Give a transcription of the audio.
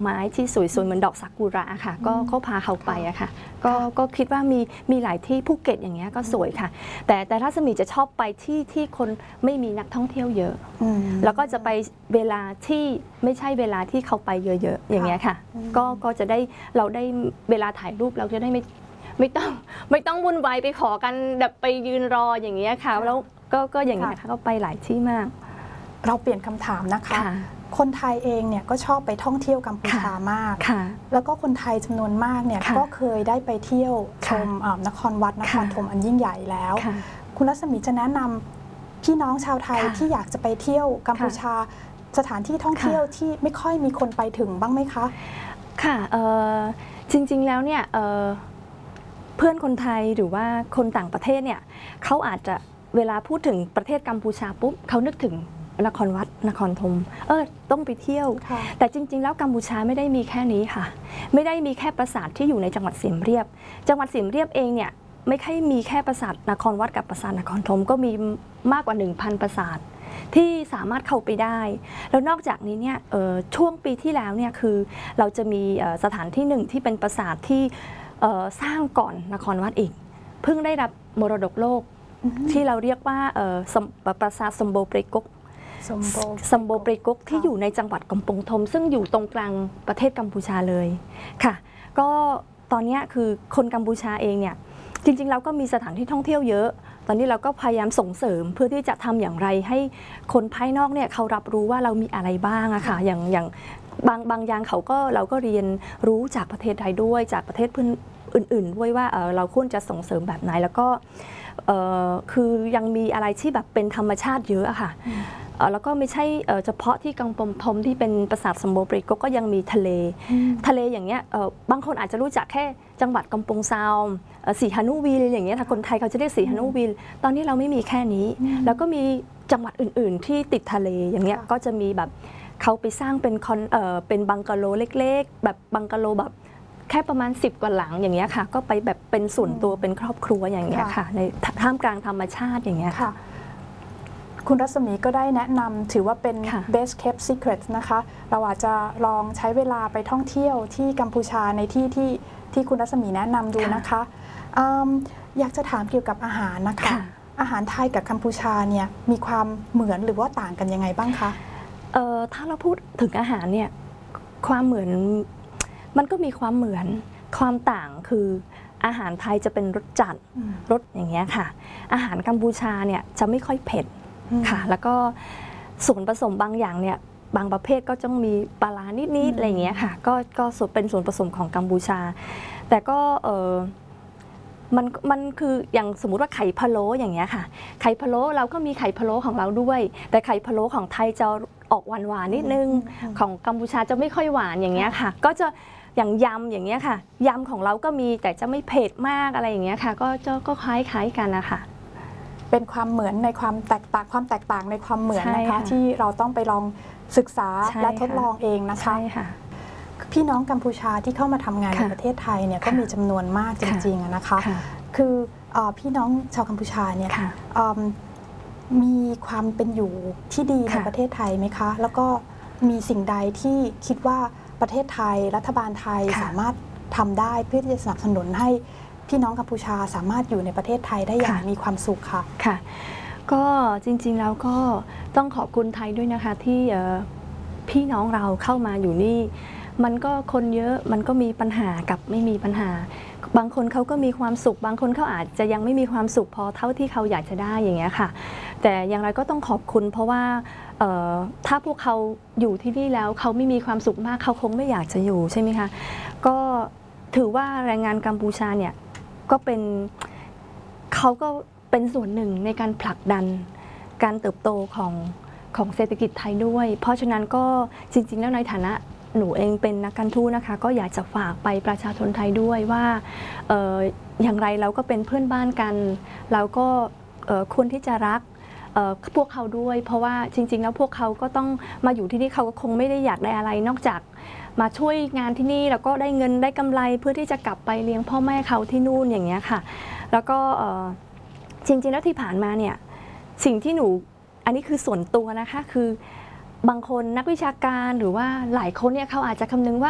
ไม้ที่สวยๆเหมือนดอกซากุระค่ะก็พาเขาไปอะค่ะก็คิดว่ามีหลายที่ภูเก็ตอย่างเงี้ยก็สวยค่ะแต่รัศมีจะชอบไปที่คนไม่มีนักท่องเที่ยวเยอะแล้วก็จะไปเวลาที่ไม่ใช่เวลาที่เขาไปเยอะๆอย่างเงี้ยค่ะก็จะได้เราได้เวลาถ่ายรูปเราจะได้ไม่ต้องวุ่นวายไปขอกันแบบไปยืนรออย่างเงี้ยค่ะแล้วก็อย่างเงี้ยค่ะก็ไปหลายที่มากเราเปลี่ยนคำถามนะคะคนไทยเองเนี่ยก็ชอบไปท่องเที่ยวกัมพูชามากแล้วก็คนไทยจำนวนมากเนี่ยก็เคยได้ไปเที่ยวชมนครวัดนครธมอันยิ่งใหญ่แล้วคุณรัศมีจะแนะนำพี่น้องชาวไทยที่อยากจะไปเที่ยวกัมพูชาสถานที่ท่องเที่ยวที่ไม่ค่อยมีคนไปถึงบ้างไหมคะค่ะจริงๆแล้วเนี่ยเพื่อนคนไทยหรือว่าคนต่างประเทศเนี่ยเขาอาจจะเวลาพูดถึงประเทศกัมพูชาปุ๊บเขานึกถึงนครวัดนครธมต้องไปเที่ยวแต่จริงๆแล้วกัมพูชาไม่ได้มีแค่นี้ค่ะไม่ได้มีแค่ปราสาทที่อยู่ในจังหวัดเสียมเรียบจังหวัดเสียมเรียบเองเนี่ยไม่ใช่มีแค่ปราสาทนครวัดกับปราสาทนครธมก็มีมากกว่า 1,000 ปราสาทที่สามารถเข้าไปได้แล้วนอกจากนี้เนี่ยช่วงปีที่แล้วเนี่ยคือเราจะมีสถานที่หนึ่งที่เป็นปราสาทที่สร้างก่อนนครวัดอีกเพิ่งได้รับมรดกโลกที่เราเรียกว่าปราสาทสมโบเปรกกสมโบเปรกกที่อยู่ในจังหวัดกัมปงทมซึ่งอยู่ตรงกลางประเทศกัมพูชาเลยค่ะก็ตอนนี้คือคนกัมพูชาเองเนี่ยจริงๆเราก็มีสถานที่ท่องเที่ยวเยอะตอนนี้เราก็พยายามส่งเสริมเพื่อที่จะทำอย่างไรให้คนภายนอกเนี่ยเขารับรู้ว่าเรามีอะไรบ้างอะค่ะอย่างบางอย่างเราก็เรียนรู้จากประเทศไทยด้วยจากประเทศเพื่อนอื่นๆด้วยว่าเราควรจะส่งเสริมแบบไหนแล้วก็คือยังมีอะไรที่แบบเป็นธรรมชาติเยอะอะค่ะแล้วก็ไม่ใช่เฉพาะที่กัมปงทมที่เป็นปราสาทสมโบเปรกก็ยังมีทะเลอย่างเงี้ยบางคนอาจจะรู้จักแค่จังหวัดกัมปงซาวสีฮานุวีอย่างเงี้ยถ้าคนไทยเขาจะเรียกสีฮานุวีตอนนี้เราไม่มีแค่นี้แล้วก็มีจังหวัดอื่นๆที่ติดทะเลอย่างเงี้ยก็จะมีแบบเขาไปสร้างเป็นบังกะโลเล็กๆแบบบังกะโลแบบแค่ประมาณ10 กว่าหลังอย่างเงี้ยค่ะก็ไปแบบเป็นส่วนตัวเป็นครอบครัวอย่างเงี้ยค่ะในท่ามกลางธรรมชาติอย่างเงี้ยค่ะคุณรัศมีก็ได้แนะนำถือว่าเป็น best kept secret นะคะเราอาจจะลองใช้เวลาไปท่องเที่ยวที่กัมพูชาในที่คุณรัศมีแนะนำดูนะคะอยากจะถามเกี่ยวกับอาหารนะคะอาหารไทยกับกัมพูชาเนี่ยมีความเหมือนหรือว่าต่างกันยังไงบ้างคะถ้าเราพูดถึงอาหารเนี่ยความเหมือนมันก็มีความเหมือนความต่างคืออาหารไทยจะเป็นรสจัดรสอย่างเงี้ยค่ะอาหารกัมพูชาเนี่ยจะไม่ค่อยเผ็ดค่ะแล้วก็ส่วนผสมบางอย่างเนี่ยบางประเภทก็ต้องมีปลาร้านิดๆอะไรอย่างเงี้ยค่ะก็เป็นส่วนผสมของกัมพูชาแต่ก็มันคืออย่างสมมุติว่าไข่พะโล้อย่างเงี้ยค่ะไข่พะโล้เราก็มีไข่พะโล้ของเราด้วยแต่ไข่พะโล้ของไทยจะออกหวานนิดนึงของกัมพูชาจะไม่ค่อยหวานอย่างเงี้ยค่ะก็จะอย่างยำอย่างเงี้ยค่ะยำของเราก็มีแต่จะไม่เผ็ดมากอะไรอย่างเงี้ยค่ะก็คล้ายกันนะคะเป็นความเหมือนในความแตกต่างในความเหมือนนะคะที่เราต้องไปลองศึกษาและทดลองเองนะคะพี่น้องกัมพูชาที่เข้ามาทำงานในประเทศไทยเนี่ยก็มีจำนวนมากจริงๆนะคะคือพี่น้องชาวกัมพูชาเนี่ยมีความเป็นอยู่ที่ดีในประเทศไทยไหมคะแล้วก็มีสิ่งใดที่คิดว่าประเทศไทยรัฐบาลไทยสามารถทำได้เพื่อที่จะสนับสนุนให้พี่น้องกัมพูชาสามารถอยู่ในประเทศไทยได้อย่างมีความสุขค่ะค่ะก็จริงๆแล้วก็ต้องขอบคุณไทยด้วยนะคะที่พี่น้องเราเข้ามาอยู่นี่มันก็คนเยอะมันก็มีปัญหากับไม่มีปัญหาบางคนเขาก็มีความสุขบางคนเขาอาจจะยังไม่มีความสุขพอเท่าที่เขาอยากจะได้อย่างเงี้ยค่ะแต่อย่างไรก็ต้องขอบคุณเพราะว่าถ้าพวกเขาอยู่ที่นี่แล้วเขาไม่มีความสุขมากเขาคงไม่อยากจะอยู่ใช่ไหมคะก็ถือว่าแรงงานกัมพูชาเนี่ยก็เป็นเขาก็เป็นส่วนหนึ่งในการผลักดันการเติบโตของเศรษฐกิจไทยด้วยเพราะฉะนั้นก็จริงๆแล้วในฐานะหนูเองเป็นนักการทูตนะคะก็อยากจะฝากไปประชาชนไทยด้วยว่าอย่างไรเราก็เป็นเพื่อนบ้านกันเราก็ควรที่จะรักพวกเขาด้วยเพราะว่าจริงๆแล้วพวกเขาก็ต้องมาอยู่ที่นี่เขาก็คงไม่ได้อยากได้อะไรนอกจากมาช่วยงานที่นี่แล้วก็ได้เงินได้กำไรเพื่อที่จะกลับไปเลี้ยงพ่อแม่เขาที่นู่นอย่างเงี้ยค่ะแล้วก็จริงๆแล้วที่ผ่านมาเนี่ยสิ่งที่หนูอันนี้คือส่วนตัวนะคะคือบางคนนักวิชาการหรือว่าหลายคนเนี่ยเขาอาจจะคำนึงว่า